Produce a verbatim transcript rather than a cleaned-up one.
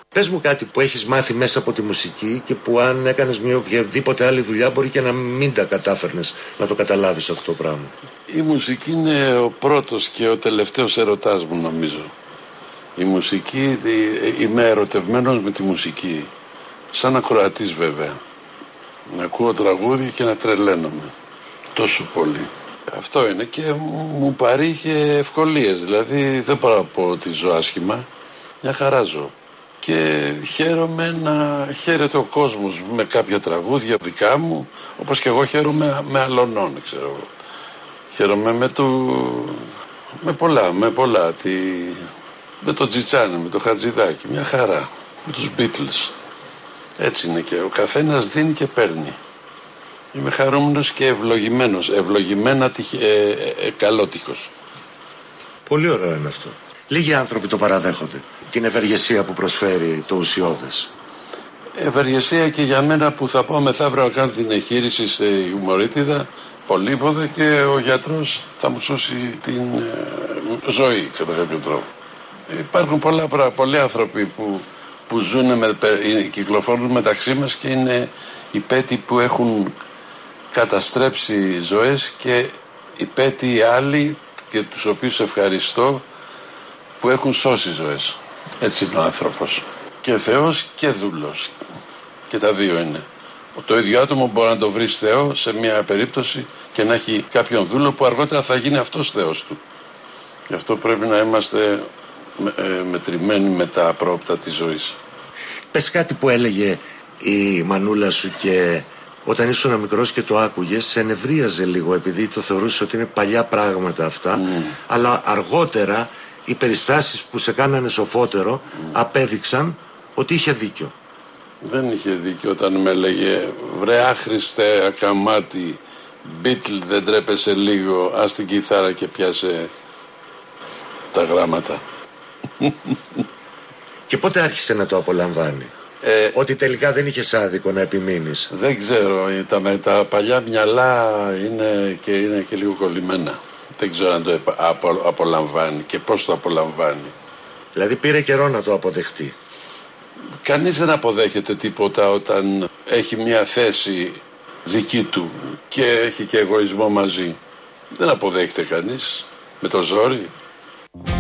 Πες μου κάτι που έχεις μάθει μέσα από τη μουσική και που αν έκανες μια οποιαδήποτε άλλη δουλειά μπορεί και να μην τα κατάφερνες να το καταλάβεις αυτό το πράγμα. Η μουσική είναι ο πρώτος και ο τελευταίος ερωτάς μου, νομίζω. Η μουσική, είμαι ερωτευμένος με τη μουσική. Σαν ακροατής βέβαια. Να ακούω τραγούδια και να τρελαίνομαι. Τόσο πολύ. Αυτό είναι και μου παρήχε ευκολίες. Δηλαδή δεν μπορώ να πω ότι ζω άσχημα. Μια χαρά ζω. Και χαίρομαι να χαίρεται ο κόσμος με κάποια τραγούδια δικά μου, όπως και εγώ χαίρομαι με αλωνών, ξέρω εγώ. Χαίρομαι με το... με πολλά, με πολλά. Τη... με το Τζιτσάνι, με το Χατζηδάκι, μια χαρά. Με τους Beatles. Έτσι είναι και ο καθένας δίνει και παίρνει. Είμαι χαρούμενος και ευλογημένος. Ευλογημένα τυχ... ε, ε, ε, καλότυχος. Πολύ ωραίο είναι αυτό. Λίγοι άνθρωποι το παραδέχονται. Την ευεργεσία που προσφέρει το ουσιώδες. Ευεργεσία και για μένα που θα πάω μεθαύριο να κάνω την εγχείρηση σε Μωρίτιδα, πολύποδα, και ο γιατρός θα μου σώσει την ε, ζωή κατά κάποιο τρόπο. Υπάρχουν πολλά, πολλοί άνθρωποι που, που ζουν, με, κυκλοφορούν μεταξύ μας και είναι υπέτοι που έχουν καταστρέψει ζωές και υπέτοι άλλοι και τους οποίους ευχαριστώ που έχουν σώσει ζωές. Έτσι είναι ο άνθρωπος. Και Θεός και δούλος. Και τα δύο είναι. Το ίδιο άτομο μπορεί να το βρει Θεό σε μια περίπτωση και να έχει κάποιον δούλο που αργότερα θα γίνει αυτός Θεός του. Γι' αυτό πρέπει να είμαστε ε, μετρημένοι με τα πρόοπτα της ζωής. Πες κάτι που έλεγε η μανούλα σου και όταν ήσουν μικρός και το άκουγες, σε ενευρίαζε λίγο επειδή το θεωρούσε ότι είναι παλιά πράγματα αυτά, mm. αλλά αργότερα οι περιστάσεις που σε κάνανε σοφότερο mm. απέδειξαν ότι είχε δίκιο. Δεν είχε δίκιο όταν με έλεγε βρε άχρηστε ακαμάτι, Beatle, δεν τρέπεσαι λίγο, ας την κιθάρα και πιάσε τα γράμματα. Και πότε άρχισε να το απολαμβάνει? Ε, ότι τελικά δεν είχες άδικο να επιμείνεις? Δεν ξέρω, τα, με τα παλιά μυαλά είναι και, είναι και λίγο κολλημένα. Δεν ξέρω αν το απο, απολαμβάνει και πώς το απολαμβάνει. Δηλαδή πήρε καιρό να το αποδεχτεί. Κανείς δεν αποδέχεται τίποτα όταν έχει μια θέση δική του και έχει και εγωισμό μαζί. Δεν αποδέχεται κανείς με το ζόρι.